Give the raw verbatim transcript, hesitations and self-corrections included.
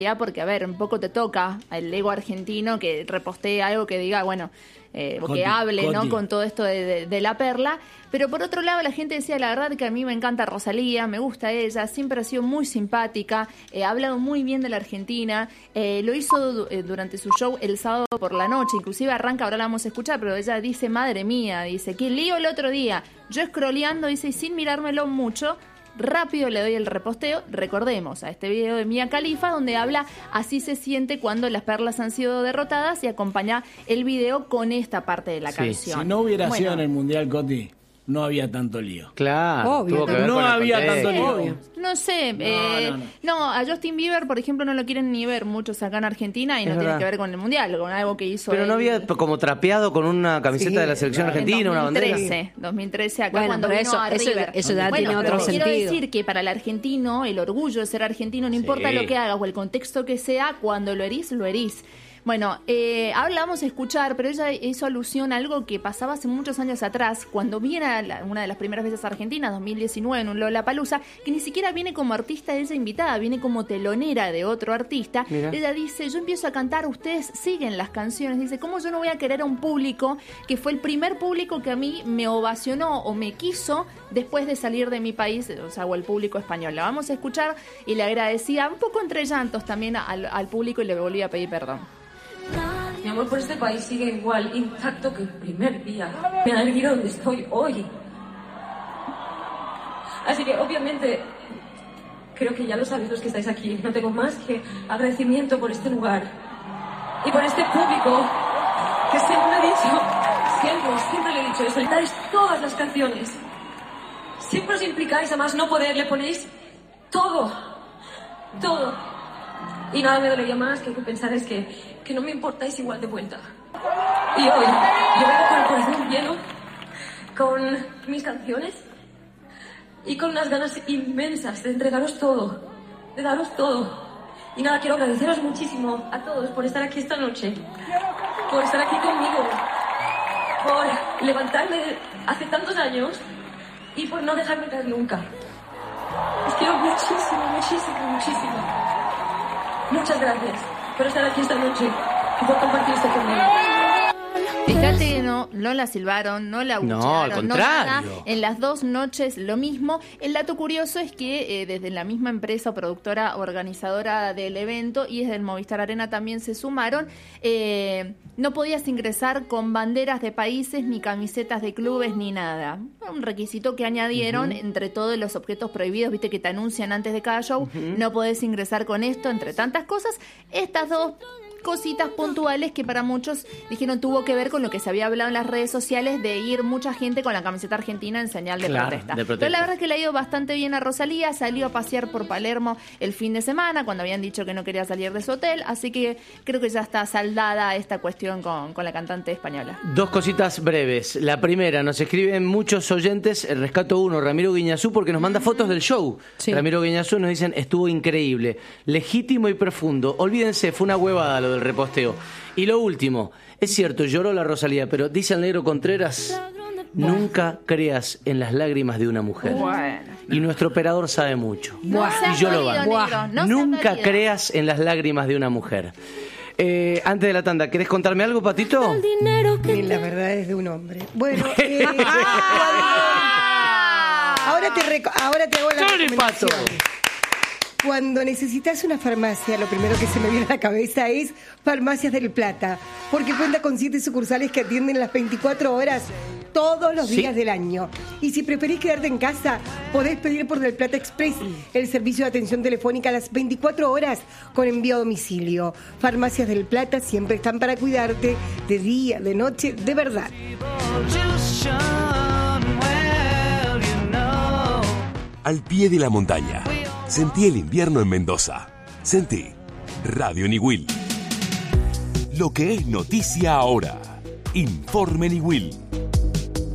porque, a ver, un poco te toca el ego argentino que repostee algo que diga, bueno, eh, o que hable, Coti. ¿no? Con todo esto de, de, de la perla. Pero por otro lado, la gente decía, la verdad que a mí me encanta Rosalía, me gusta ella, siempre ha sido muy simpática, eh, ha hablado muy bien de la Argentina, eh, lo hizo eh, durante su show el sábado por la noche, inclusive arranca, ahora la vamos a escuchar, pero ella dice, madre mía, dice, qué lío el otro día, yo scrolleando, dice, y sin mirármelo mucho, rápido le doy el reposteo. Recordemos a este video de Mia Khalifa donde habla así se siente cuando las perlas han sido derrotadas y acompaña el video con esta parte de la sí, canción. Si no hubiera bueno, sido en el Mundial, Coti, no había tanto lío. Claro, obvio, tuvo que ver no con había el tanto lío. Obvio. No sé, No, eh, no, no. no, a Justin Bieber, por ejemplo, no lo quieren ni ver muchos acá en Argentina y Es no verdad. tiene que ver con el Mundial, con algo que hizo Pero él. no había como trapeado con una camiseta Sí, de la selección claro. argentina, En una bandera. dos mil trece, dos mil trece acá Bueno, cuando pero vino eso- a eso- River. eso ya bueno, tiene pero otro quiero sentido. decir que para el argentino, el orgullo de ser argentino, no importa Sí. lo que hagas o el contexto que sea, cuando lo herís, lo herís. Bueno, eh, ahora la vamos a escuchar, pero ella hizo alusión a algo que pasaba hace muchos años atrás, cuando viene a la- una de las primeras veces a Argentina, dos mil diecinueve, en un Lollapalooza, que ni siquiera viene como artista ella invitada, viene como telonera de otro artista. Mira. Ella dice, yo empiezo a cantar, ustedes siguen las canciones. Dice, ¿cómo yo no voy a querer a un público que fue el primer público que a mí me ovacionó o me quiso después de salir de mi país, o sea, o el público español? La vamos a escuchar y le agradecía, un poco entre llantos también al, al público y le volví a pedir perdón. Mi amor por este país sigue igual, intacto que el primer día. Me ha elegido donde estoy hoy. Así que, obviamente, creo que ya lo sabéis los que estáis aquí. No tengo más que agradecimiento por este lugar. Y por este público que siempre he dicho, siempre, siempre le he dicho, soltáis todas las canciones. Siempre os implicáis a más no poder, le ponéis todo, todo. Y nada me dolería más que que pensarais que, que no me importáis igual de vuelta. Y hoy, yo vengo con el corazón lleno, con mis canciones y con unas ganas inmensas de entregaros todo, de daros todo. Y nada, quiero agradeceros muchísimo a todos por estar aquí esta noche, por estar aquí conmigo, por levantarme hace tantos años y por no dejarme caer nunca. Os quiero muchísimo, muchísimo, muchísimo. Muchas gracias por estar aquí esta noche y por compartir esto conmigo. Fíjate, no, no la silbaron, no la abuchearon, No, al no contrario. nada. En las dos noches lo mismo. El dato curioso es que eh, desde la misma empresa o productora organizadora del evento y desde el Movistar Arena también se sumaron, eh, no podías ingresar con banderas de países, ni camisetas de clubes, ni nada. Un requisito que añadieron uh-huh. entre todos los objetos prohibidos, viste que te anuncian antes de cada show, uh-huh. no podés ingresar con esto, entre tantas cosas. Estas dos cositas puntuales que para muchos dijeron tuvo que ver con lo que se había hablado en las redes sociales de ir mucha gente con la camiseta argentina en señal de, claro, protesta. de protesta. Pero la verdad es que le ha ido bastante bien a Rosalía, salió a pasear por Palermo el fin de semana cuando habían dicho que no quería salir de su hotel, así que creo que ya está saldada esta cuestión con, con la cantante española. Dos cositas breves. La primera, nos escriben muchos oyentes, el rescato uno, Ramiro Guiñazú, porque nos manda fotos del show. Sí. Ramiro Guiñazú nos dicen, estuvo increíble, legítimo y profundo. Olvídense, fue una huevada lo del reposteo. Y lo último, es cierto, lloró la Rosalía, pero dice el negro Contreras, nunca creas en las lágrimas de una mujer. Bueno. Y nuestro operador sabe mucho. No y seas yo lo dolido, banco. negro, no seas Nunca dolido. creas en las lágrimas de una mujer. Eh, antes de la tanda, ¿querés contarme algo, Patito? Y la verdad es de un hombre. Bueno, eh, ahora, te reco- ahora te hago la Sorry, Pato. recomendación. Cuando necesitas una farmacia, lo primero que se me viene a la cabeza es Farmacias del Plata, porque cuenta con siete sucursales que atienden las veinticuatro horas todos los Sí. días del año. Y si preferís quedarte en casa, podés pedir por Del Plata Express, el servicio de atención telefónica a las veinticuatro horas con envío a domicilio. Farmacias del Plata siempre están para cuidarte de día, de noche, de verdad. Al pie de la montaña. Sentí el invierno en Mendoza. Sentí Radio Niwil. Lo que es noticia ahora. Informe Niwil.